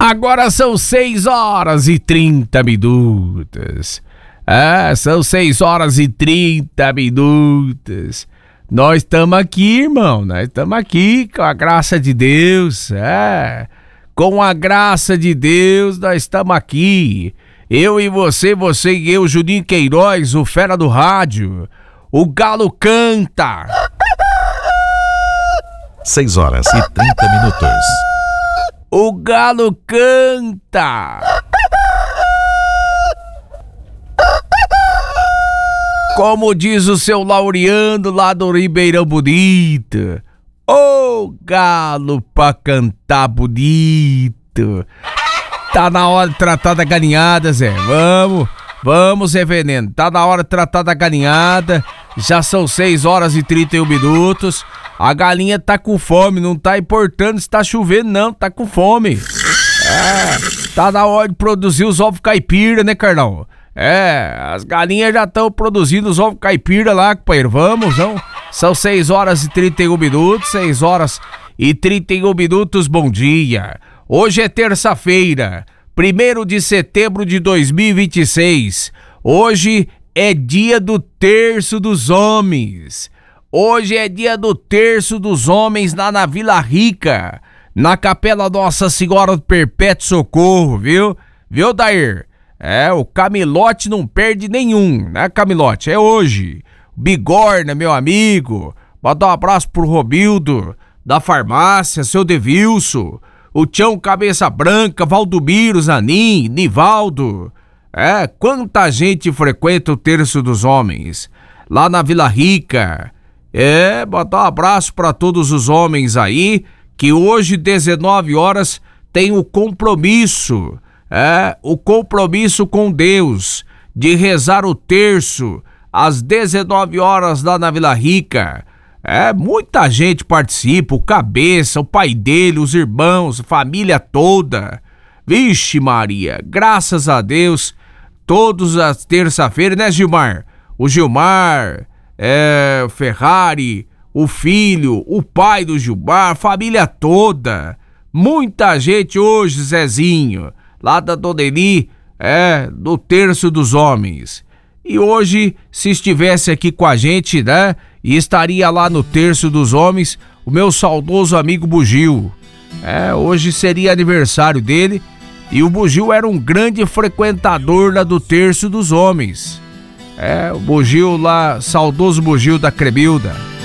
Agora são 6 horas e 30 minutos. São 6 horas e 30 minutos. Nós estamos aqui, irmão. Nós estamos aqui com a graça de Deus. Com a graça de Deus, nós estamos aqui. Eu e você e eu, Juninho Queiroz, o fera do rádio. O galo canta. 6 horas e 30 minutos. O galo canta. Como diz o seu Laureano lá do Ribeirão Bonito. Ô galo pra cantar bonito. Tá na hora de tratar da galinhada, Zé. Vamos, Zé Veneno. Tá na hora de tratar da galinhada. Já são 6 horas e 31 minutos. A galinha tá com fome, não tá importando se tá chovendo, não, tá com fome. Tá na hora de produzir os ovos caipira, né, Carlão? As galinhas já estão produzindo os ovos caipira lá, companheiro. Vamos. São 6 horas e 31 minutos, 6 horas e 31 minutos, bom dia. Hoje é terça-feira, 1º de setembro de 2026. Hoje é dia do Terço dos Homens. Hoje é dia do Terço dos Homens lá na Vila Rica, na Capela Nossa Senhora do Perpétuo Socorro, viu? Viu, Dair? O Camilote não perde nenhum, né, Camilote? É hoje. Bigorna, meu amigo. Manda um abraço pro Robildo, da farmácia, seu Devilson, o Tião Cabeça Branca, Valdomiro, Zanin, Nivaldo. Quanta gente frequenta o Terço dos Homens lá na Vila Rica. Botar um abraço para todos os homens aí, que hoje, 19 horas, tem o compromisso, o compromisso com Deus, de rezar o terço, às 19 horas lá na Vila Rica. Muita gente participa, o Cabeça, o pai dele, os irmãos, a família toda. Vixe Maria, graças a Deus, todas as terça-feiras, né, Gilmar? O Gilmar... o Ferrari, o filho, o pai do Gilmar, família toda. Muita gente hoje, Zezinho, lá da Dona Eli, do Terço dos Homens. E hoje, se estivesse aqui com a gente, né, e estaria lá no Terço dos Homens, o meu saudoso amigo Bugio. Hoje seria aniversário dele, e o Bugio era um grande frequentador lá do Terço dos Homens. O Bugio lá, saudoso Bugio da Crebilda.